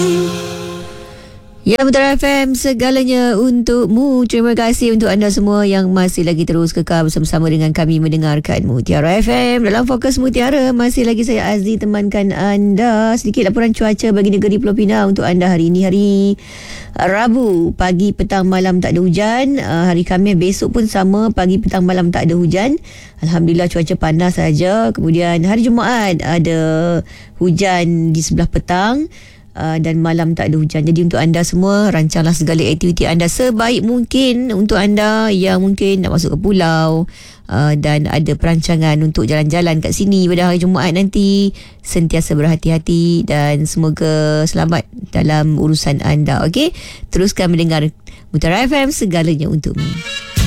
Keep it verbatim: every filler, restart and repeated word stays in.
Ya, Mutiara F M, segalanya untukmu. Terima kasih untuk anda semua yang masih lagi terus kekal bersama-sama dengan kami mendengarkan Mutiara F M. Dalam Fokus Mutiara, masih lagi saya Azli temankan anda. Sedikit laporan cuaca bagi negeri Pulau Pinang untuk anda hari ini, hari Rabu. Pagi, petang, malam tak ada hujan. Hari Khamis besok pun sama, pagi, petang, malam tak ada hujan. Alhamdulillah, cuaca panas saja. Kemudian hari Jumaat ada hujan di sebelah petang. Uh, dan malam tak ada hujan. Jadi untuk anda semua, rancanglah segala aktiviti anda sebaik mungkin. Untuk anda yang mungkin nak masuk ke pulau uh, dan ada perancangan untuk jalan-jalan kat sini pada hari Jumaat nanti, sentiasa berhati-hati dan semoga selamat dalam urusan anda. Okey, teruskan mendengar Mutiara F M, segalanya untukmu.